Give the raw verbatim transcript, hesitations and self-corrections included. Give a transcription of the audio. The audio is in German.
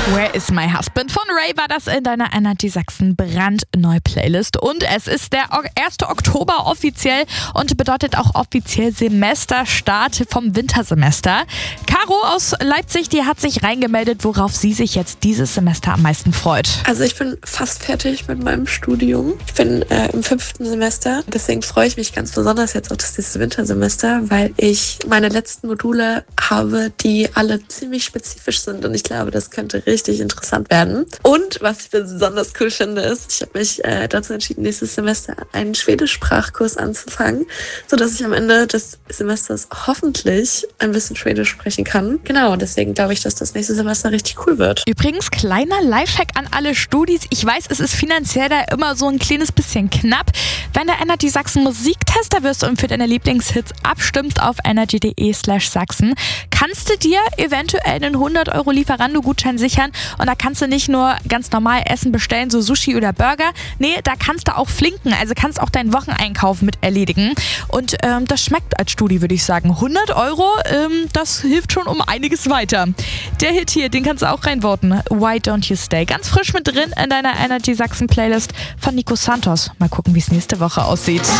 Where is my husband? Von Ray war das in deiner Energy Sachsen brandneue Playlist. Und es ist der erste Oktober offiziell und bedeutet auch offiziell Semesterstart vom Wintersemester. Caro aus Leipzig, die hat sich reingemeldet, worauf sie sich jetzt dieses Semester am meisten freut. Also ich bin fast fertig mit meinem Studium. Ich bin äh, im fünften Semester. Deswegen freue ich mich ganz besonders jetzt auf dieses Wintersemester, weil ich meine letzten Module habe, die alle ziemlich spezifisch sind. Und ich glaube, das könnte richtig interessant werden. Und was ich besonders cool finde, ist, ich habe mich äh, dazu entschieden, nächstes Semester einen Schwedisch-Sprachkurs anzufangen, sodass ich am Ende des Semesters hoffentlich ein bisschen Schwedisch sprechen kann. Genau, deswegen glaube ich, dass das nächste Semester richtig cool wird. Übrigens, kleiner Lifehack an alle Studis. Ich weiß, es ist finanziell da immer so ein kleines bisschen knapp. Wenn der Energy Sachsen Musiktester wirst und für deine Lieblingshits abstimmst auf energy.de slash Sachsen, kannst du dir eventuell einen hundert Euro Lieferando-Gutschein sichern. Und da kannst du nicht nur ganz normal Essen bestellen, so Sushi oder Burger. Nee, da kannst du auch flinken. Also kannst auch deinen Wocheneinkauf mit erledigen. Und ähm, das schmeckt als Studi, würde ich sagen. hundert Euro, ähm, das hilft schon um einiges weiter. Der Hit hier, den kannst du auch reinvoten. Why Don't You Stay? Ganz frisch mit drin in deiner Energy Sachsen Playlist von Nico Santos. Mal gucken, wie es nächste Woche aussieht.